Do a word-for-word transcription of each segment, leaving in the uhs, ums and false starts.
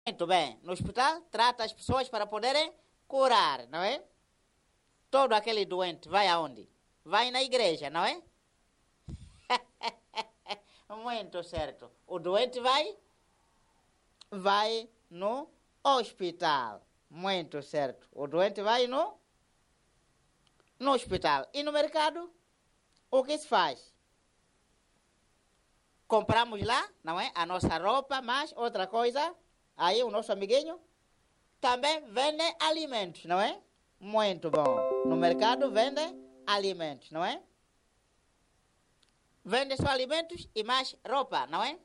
Muito bem. No hospital, trata as pessoas para poderem curar, não é? Todo aquele doente vai aonde? Vai na igreja, não é? Muito certo. O doente vai? Vai no hospital. Muito certo. O doente vai no, no hospital. E no mercado? O que se faz? Compramos lá, não é? A nossa roupa, mas outra coisa, aí o nosso amiguinho também vende alimentos, não é? Muito bom. No mercado vende alimentos, não é? Vende só alimentos e mais roupa, não é?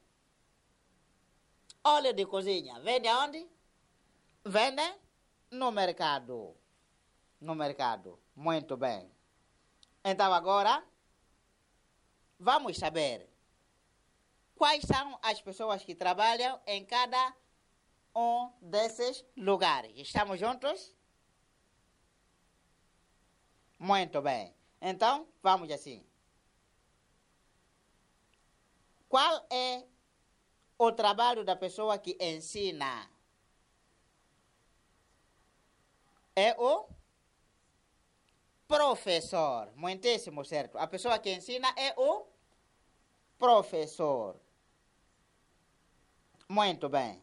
Óleo de cozinha, vende aonde? Vende no mercado. No mercado. Muito bem. Então agora, vamos saber quais são as pessoas que trabalham em cada um desses lugares. Estamos juntos? Muito bem. Então, vamos assim. Qual é o trabalho da pessoa que ensina? É o professor. Muitíssimo certo. A pessoa que ensina é o professor. Muito bem.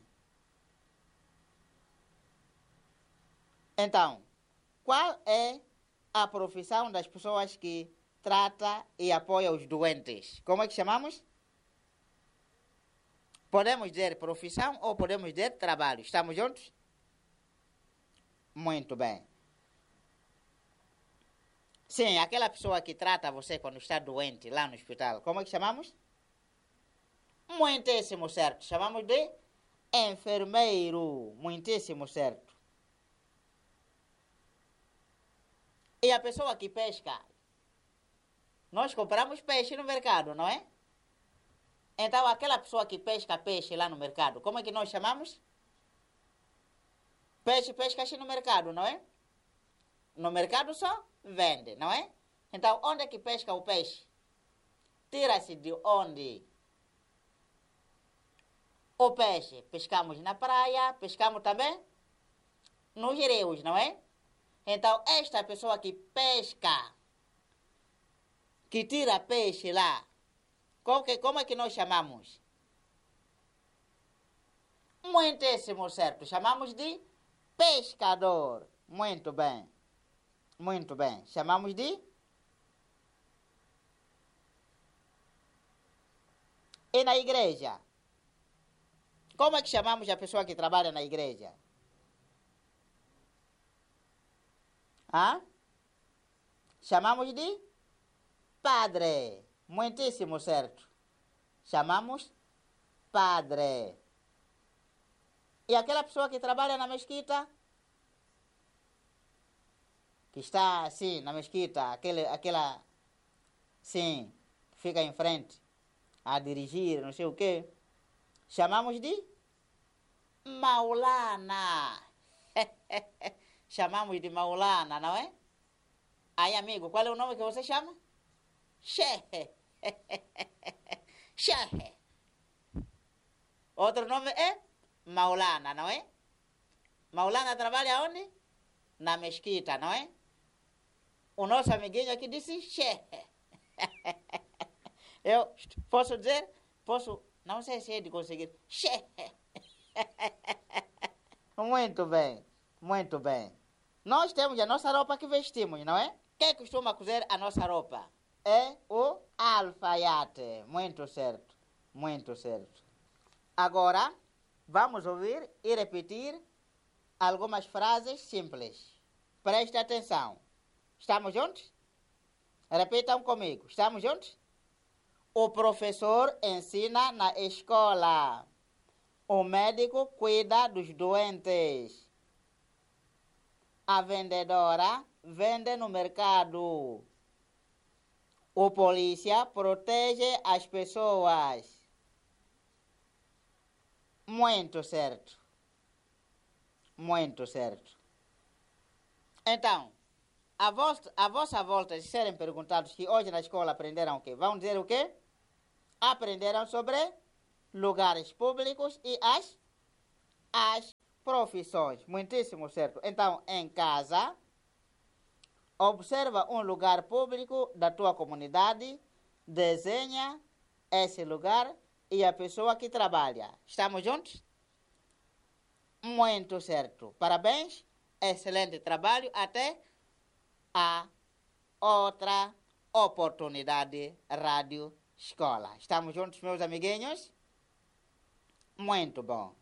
Então, qual é a profissão das pessoas que trata e apoia os doentes? Como é que chamamos? Podemos dizer profissão ou podemos dizer trabalho. Estamos juntos? Muito bem. Sim, aquela pessoa que trata você quando está doente lá no hospital. Como é que chamamos? Muitíssimo certo. Chamamos de enfermeiro. Muitíssimo certo. E a pessoa que pesca? Nós compramos peixe no mercado, não é? Então, aquela pessoa que pesca peixe lá no mercado, como é que nós chamamos? Peixe pesca-se no mercado, não é? No mercado só vende, não é? Então, onde é que pesca o peixe? Tira-se de onde? O peixe. Pescamos na praia, pescamos também nos rios, não é? Então, esta pessoa que pesca, que tira peixe lá, como, que, como é que nós chamamos? Muitíssimo certo. Chamamos de pescador. Muito bem. Muito bem. Chamamos de... E na igreja? Como é que chamamos a pessoa que trabalha na igreja? Hã? Chamamos de padre. Muitíssimo certo. Chamamos padre. E aquela pessoa que trabalha na mesquita? Que está assim na mesquita, aquele, aquela, sim, fica em frente a dirigir, não sei o quê. Chamamos de maulana. Chamamos de maulana, não é? Aí, amigo, qual é o nome que você chama? Shehe. Shehe. Outro nome é maulana, não é? Maulana trabalha onde? Na mesquita, não é? O nosso amiguinho aqui disse Shehe. Eu posso dizer? Posso? Não sei se é de conseguir. Shehe. Muito bem. Muito bem. Nós temos a nossa roupa que vestimos, não é? Quem costuma cozer a nossa roupa? É o alfaiate. Muito certo. Muito certo. Agora, vamos ouvir e repetir algumas frases simples. Preste atenção. Estamos juntos? Repitam comigo. Estamos juntos? O professor ensina na escola. O médico cuida dos doentes. A vendedora vende no mercado. O polícia protege as pessoas. Muito certo. Muito certo. Então, a vossa, a vossa volta, se serem perguntados que hoje na escola aprenderam o quê? Vão dizer o quê? Aprenderam sobre lugares públicos e as as profissões. Muitíssimo certo. Então, em casa, observa um lugar público da tua comunidade, desenha esse lugar e a pessoa que trabalha. Estamos juntos? Muito certo. Parabéns. Excelente trabalho. Até a outra oportunidade Rádio Escola. Estamos juntos, meus amiguinhos? Muito bom.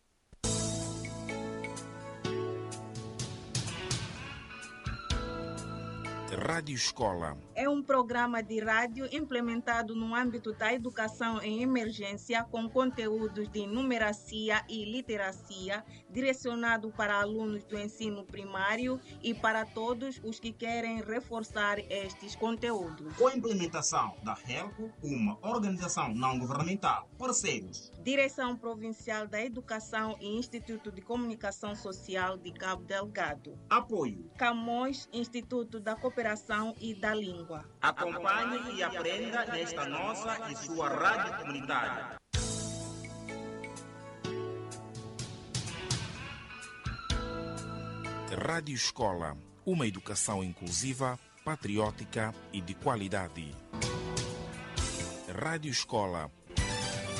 Rádio Escola é um programa de rádio implementado no âmbito da educação em emergência com conteúdos de numeracia e literacia, direcionado para alunos do ensino primário e para todos os que querem reforçar estes conteúdos. Com a implementação da HELCO, uma organização não governamental, parceiros. Direção Provincial da Educação e Instituto de Comunicação Social de Cabo Delgado. Apoio. Camões, Instituto da Cooperação e da Língua. Acompanhe e aprenda nesta nossa e sua rádio comunitária. Rádio Escola, uma educação inclusiva, patriótica e de qualidade. Rádio Escola,